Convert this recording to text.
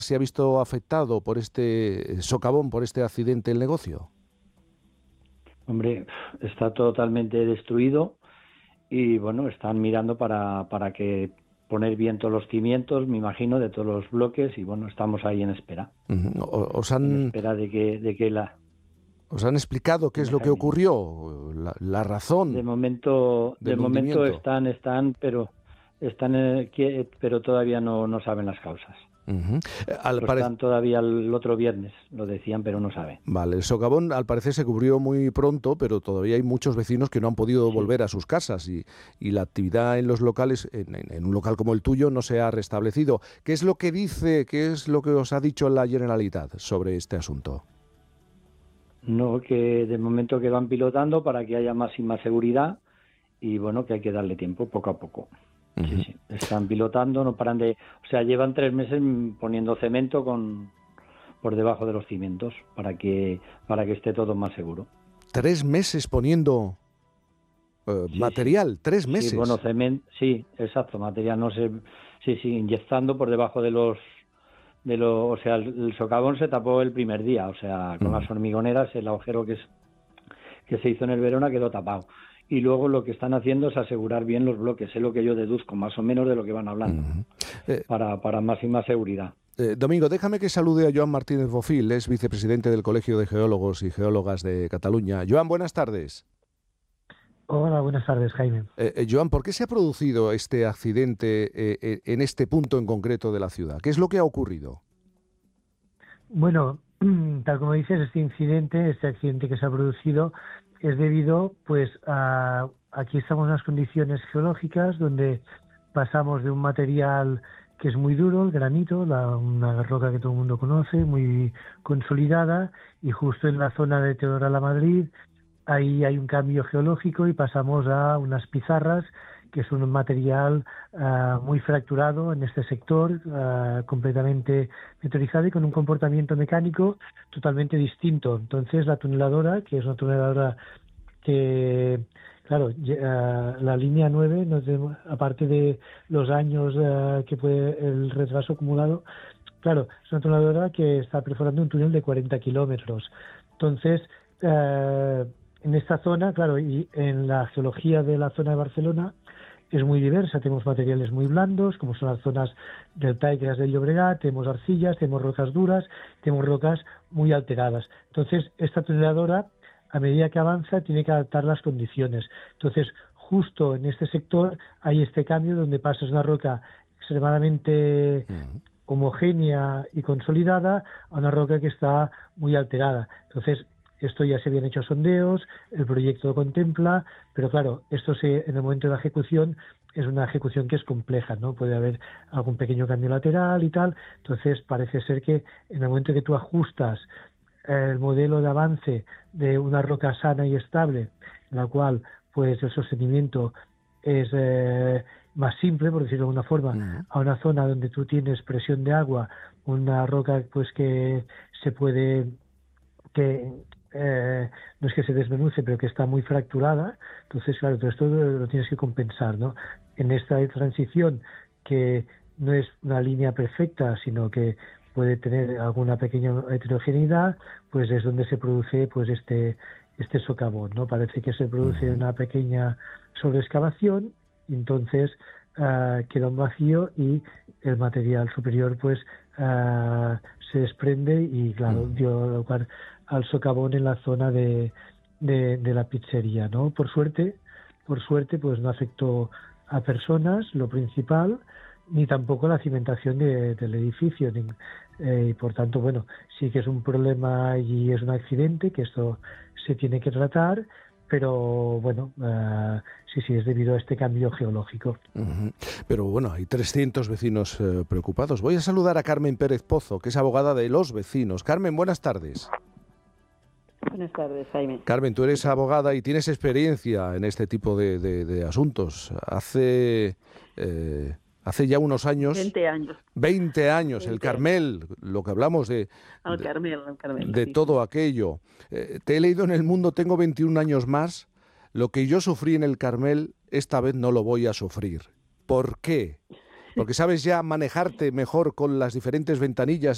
se ha visto afectado por este socavón, por este accidente el negocio? Hombre, está totalmente destruido y bueno, están mirando para que poner bien todos los cimientos, me imagino, de todos los bloques y bueno, estamos ahí en espera. ¿Os En han, espera de que la... os han explicado qué es Dime, lo que Jaime. ocurrió, la De razón momento, del hundimiento? pero todavía no saben las causas. Ujú. Al Lo pare- están todavía el otro viernes, lo decían, pero no saben. Vale, el socavón al parecer se cubrió muy pronto, pero todavía hay muchos vecinos que no han podido Sí. volver a sus casas y la actividad en los locales, en un local como el tuyo, no se ha restablecido. ¿Qué es lo que dice, qué es lo que os ha dicho la Generalitat sobre este asunto? No, que de momento que van pilotando para que haya más y más seguridad y bueno, que hay que darle tiempo poco a poco. Ujú. Sí, están pilotando, no paran de... O sea, llevan 3 meses poniendo cemento por debajo de los cimientos para que esté todo más seguro. 3 meses poniendo Sí. material, tres Sí, bueno, meses. cemento, sí, exacto, material no sé, sí, inyectando por debajo o sea, el socavón se tapó el primer día, o sea, con Ujú. las hormigoneras el agujero que se hizo en el Verona quedó tapado. Y luego lo que están haciendo es asegurar bien los bloques, es lo que yo deduzco más o menos de lo que van hablando, Ujú. Eh, para más y más seguridad. Domingo, déjame que salude a Joan Martínez Bofil, es vicepresidente del Colegio de Geólogos y Geólogas de Cataluña. Joan, buenas tardes. Hola, buenas tardes, Jaime. Joan, ¿por qué se ha producido este accidente en este punto en concreto de la ciudad? ¿Qué es lo que ha ocurrido? Bueno, tal como dices, este accidente que se ha producido es debido, pues, aquí estamos en unas condiciones geológicas donde pasamos de un material que es muy duro, el granito, una roca que todo el mundo conoce, muy consolidada, y justo en la zona de Teodora-la-Madrid, ahí hay un cambio geológico y pasamos a unas pizarras, que es un material muy fracturado en este sector, completamente meteorizado y con un comportamiento mecánico totalmente distinto. Entonces, la tuneladora, que es una tuneladora que, claro, la línea 9, aparte de los años que puede el retraso acumulado, claro, es una tuneladora que está perforando un túnel de 40 kilómetros. Entonces, en esta zona, claro, y en la geología de la zona de Barcelona es muy diversa. Tenemos materiales muy blandos, como son las zonas del Taigras del Llobregat, tenemos arcillas, tenemos rocas duras, tenemos rocas muy alteradas. Entonces, esta tuneladora, a medida que avanza, tiene que adaptar las condiciones. Entonces, justo en este sector hay este cambio donde pasas una roca extremadamente homogénea y consolidada a una roca que está muy alterada. Entonces, esto ya se habían hecho sondeos, el proyecto lo contempla, pero claro, en el momento de la ejecución es una ejecución que es compleja, ¿no? Puede haber algún pequeño cambio lateral y tal. Entonces, parece ser que en el momento que tú ajustas el modelo de avance de una roca sana y estable, en la cual pues el sostenimiento es más simple, por decirlo de alguna forma, a una zona donde tú tienes presión de agua, una roca pues que se puede, que no es que se desmenuce, pero que está muy fracturada. Entonces, claro, todo esto lo tienes que compensar, ¿no? En esta transición, que no es una línea perfecta, sino que puede tener alguna pequeña heterogeneidad, pues es donde se produce pues este socavón, ¿no? Parece que se produce una pequeña sobreexcavación, y entonces queda un vacío y el material superior pues se desprende y claro, dio lugar al socavón en la zona de la pizzería, ¿no? Por suerte, pues no afectó a personas, lo principal, ni tampoco la cimentación del edificio. Y por tanto, bueno, sí que es un problema y es un accidente, que esto se tiene que tratar, pero bueno, sí, es debido a este cambio geológico. Pero bueno, hay 300 vecinos preocupados. Voy a saludar a Carmen Pérez Pozo, que es abogada de los vecinos. Carmen, buenas tardes. Buenas tardes, Jaime. Carmen, tú eres abogada y tienes experiencia en este tipo de asuntos. Hace ya unos años... 20 años. 20 años, 20 el Carmel, lo que hablamos de sí. todo aquello. Te he leído en El Mundo, tengo 21 años más, lo que yo sufrí en el Carmel, esta vez no lo voy a sufrir. ¿Por qué? Porque sabes ya manejarte mejor con las diferentes ventanillas